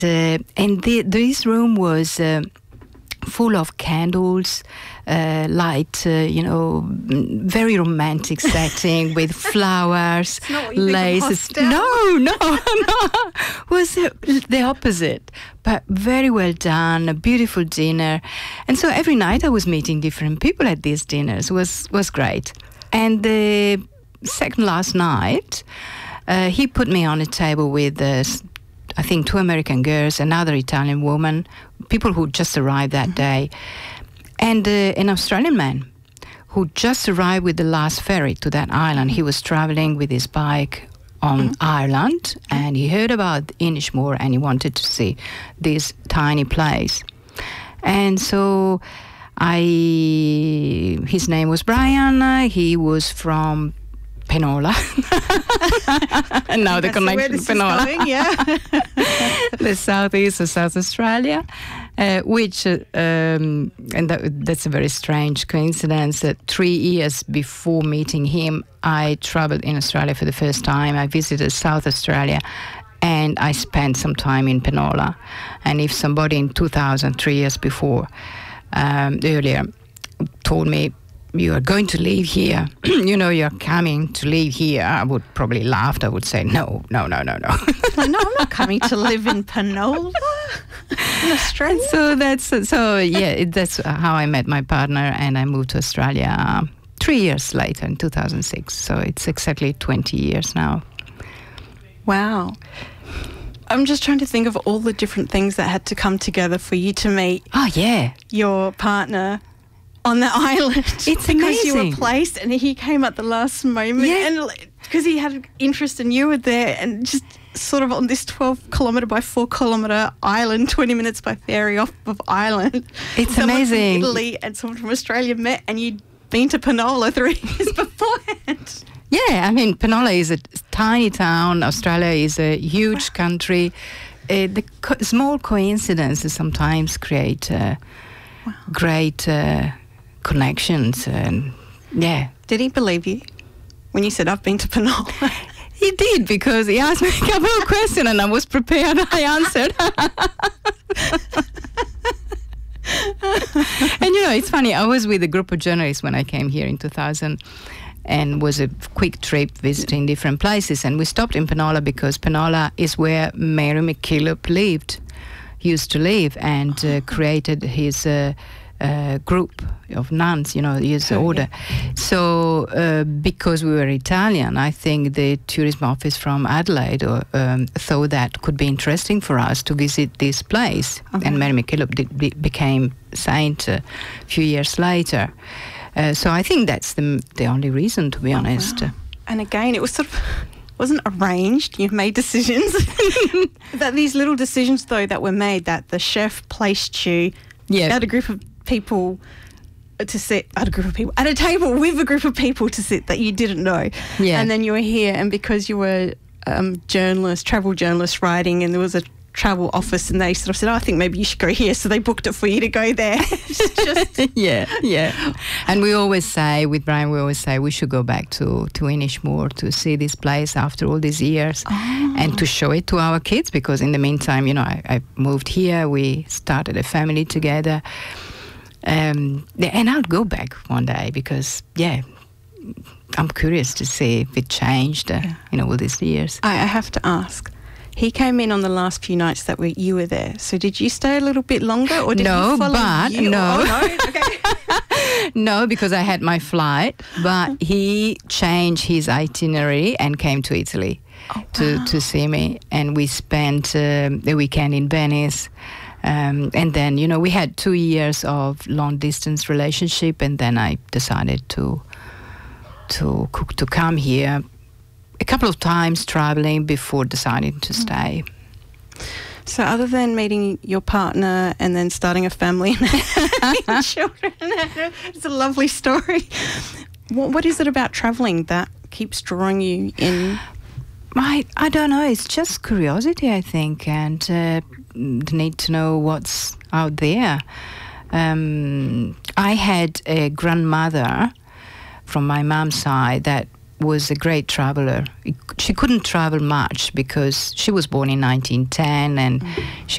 This room was full of candles, light, very romantic setting with flowers, laces. No, it was the opposite, but very well done, a beautiful dinner. And so every night I was meeting different people at these dinners. Was great. And the second last night, he put me on a table with I think 2 American girls, another Italian woman, people who just arrived that day, and an Australian man who just arrived with the last ferry to that island. He was traveling with his bike on Ireland, and he heard about Inishmore, and he wanted to see this tiny place. And so his name was Brian. He was from Penola. And now the connection to Penola. Going, yeah. The southeast of South Australia, which, and that's a very strange coincidence, that 3 years before meeting him, I travelled in Australia for the first time. I visited South Australia, and I spent some time in Penola. And if somebody in 2000, 3 years before, earlier, told me, you are going to live here, you're coming to live here, I would probably laugh. I would say, no. No, I'm not coming to live in Penola, in Australia. So that's how I met my partner, and I moved to Australia 3 years later in 2006. So it's exactly 20 years now. Wow. I'm just trying to think of all the different things that had to come together for you to meet your partner on the island. It's because amazing. You were placed and he came at the last moment. Yeah. And because he had interest and you were there, and just sort of on this 12-kilometre by 4-kilometre island, 20 minutes by ferry off of Ireland. It's someone amazing. From Italy and someone from Australia met, and you'd been to Penola 3 years beforehand. Yeah, I mean, Penola is a tiny town. Australia is a huge country. The small coincidences sometimes create great connections. And Did he believe you when you said, I've been to Penola? He did, because he asked me a couple of questions and I was prepared. I answered. And it's funny, I was with a group of journalists when I came here in 2000, and was a quick trip visiting different places, and we stopped in Penola because Penola is where Mary MacKillop used to live, and created his group of nuns, his order. Yeah. So because we were Italian, I think the tourism office from Adelaide thought that could be interesting for us to visit this place. Okay. And Mary MacKillop became saint a few years later. So I think that's the only reason, to be honest. Wow. And again, it was wasn't arranged. You've made decisions. That these little decisions, though, that were made, that the chef placed you at a group of people to sit at a table with a group of people to sit that you didn't know. Yeah. And then you were here, and because you were travel journalist writing, and there was a travel office, and they sort of said, I think maybe you should go here, so they booked it for you to go there. Yeah. And we always say, with Brian, we should go back to Inishmore to see this place after all these years, and to show it to our kids, because in the meantime, I moved here, we started a family together, and I'll go back one day, because I'm curious to see if it changed all these years. I have to ask, he came in on the last few nights that you were there. So did you stay a little bit longer, or did he follow you? No. Oh, no? Okay. No, because I had my flight. But he changed his itinerary and came to Italy to see me. And we spent the weekend in Venice. And then, we had 2 years of long-distance relationship. And then I decided to come here a couple of times, traveling before deciding to stay. So other than meeting your partner and then starting a family and having children, it's a lovely story. What is it about travelling that keeps drawing you in? I don't know. It's just curiosity, I think, and the need to know what's out there. I had a grandmother from my mom's side that was a great traveler. She couldn't travel much because she was born in 1910 and she